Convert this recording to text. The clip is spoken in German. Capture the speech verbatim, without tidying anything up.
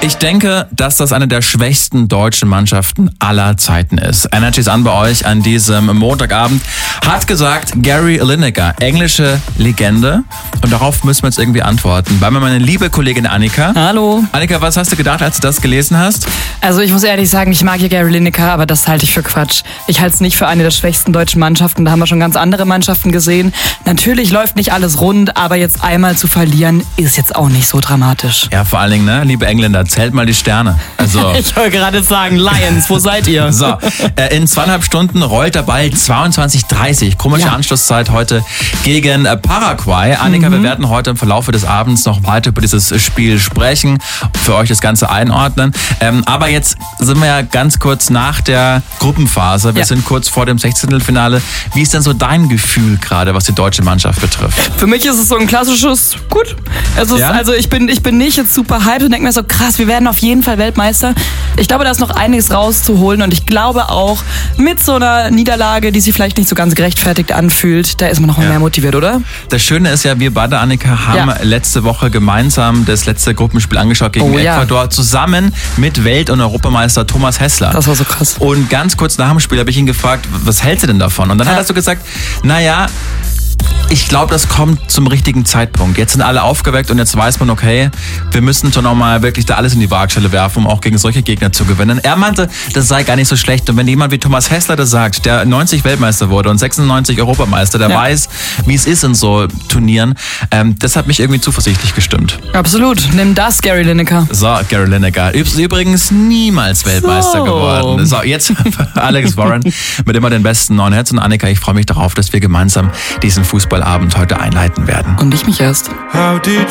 Ich denke, dass das eine der schwächsten deutschen Mannschaften aller Zeiten ist. Energy ist an bei euch an diesem Montagabend. Hat gesagt Gary Lineker, englische Legende. Und darauf müssen wir jetzt irgendwie antworten. Bei mir meine liebe Kollegin Annika. Hallo. Annika, was hast du gedacht, als du das gelesen hast? Also ich muss ehrlich sagen, ich mag ja Gary Lineker, aber das halte ich für Quatsch. Ich halte es nicht für eine der schwächsten deutschen Mannschaften. Da haben wir schon ganz andere Mannschaften gesehen. Natürlich läuft nicht alles rund, aber jetzt einmal zu verlieren, ist jetzt auch nicht so dramatisch. Ja, vor allen Dingen, ne, liebe Engländer, zählt mal die Sterne. Also ich wollte gerade sagen, Lions, wo seid ihr? So, äh, in zweieinhalb Stunden rollt der Ball zweiundzwanzig Uhr dreißig. Komische ja. Anschlusszeit heute gegen äh, Paraguay. Annika, mhm. wir werden heute im Verlauf des Abends noch weiter über dieses Spiel sprechen, für euch das Ganze einordnen. Ähm, aber jetzt sind wir ja ganz kurz nach der Gruppenphase. Wir ja. sind kurz vor dem Sechzehntelfinale. Wie ist denn so dein Gefühl gerade, was die deutsche Mannschaft betrifft? Für mich ist es so ein klassisches, gut. Es ist, ja? Also ich bin, ich bin nicht jetzt super hyped und denke mir so, krass, wir werden auf jeden Fall Weltmeister. Ich glaube, da ist noch einiges rauszuholen und ich glaube auch, mit so einer Niederlage, die sich vielleicht nicht so ganz gerechtfertigt anfühlt, da ist man noch mal ja. mehr motiviert, oder? Das Schöne ist ja, wir beide, Annika, haben ja. letzte Woche gemeinsam das letzte Gruppenspiel angeschaut gegen oh, Ecuador, ja. zusammen mit Welt- und Europameister Thomas Hässler. Das war so krass. Und ganz kurz nach dem Spiel habe ich ihn gefragt, was hältst du denn davon? Und dann ja. hat er so gesagt, naja, ich glaube, das kommt zum richtigen Zeitpunkt. Jetzt sind alle aufgeweckt und jetzt weiß man, okay, wir müssen schon nochmal wirklich da alles in die Waagschale werfen, um auch gegen solche Gegner zu gewinnen. Er meinte, das sei gar nicht so schlecht. Und wenn jemand wie Thomas Hässler das sagt, der neunzig Weltmeister wurde und sechsundneunzig Europameister, der ja. weiß, wie es ist in so Turnieren, ähm, das hat mich irgendwie zuversichtlich gestimmt. Absolut. Nimm das, Gary Lineker. So, Gary Lineker. Ist übrigens niemals Weltmeister so. geworden. So, jetzt Alex Warren mit immer den besten neuen Hits. Und Annika, ich freue mich darauf, dass wir gemeinsam diesen Fußballabend heute einleiten werden. Und ich mich erst. How did